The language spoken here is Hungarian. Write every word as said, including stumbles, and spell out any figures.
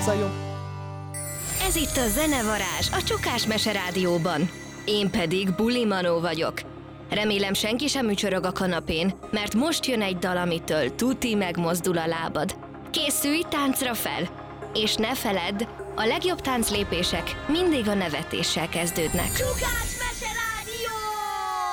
visszajön. Ez itt a Zenevarázs, a Csukás Mese Rádióban. Én pedig Buli Manó vagyok. Remélem senki sem ücsörög a kanapén, mert most jön egy dal, amitől tuti megmozdul a lábad. Készülj táncra fel! És ne feledd, a legjobb tánclépések mindig a nevetéssel kezdődnek. Csukás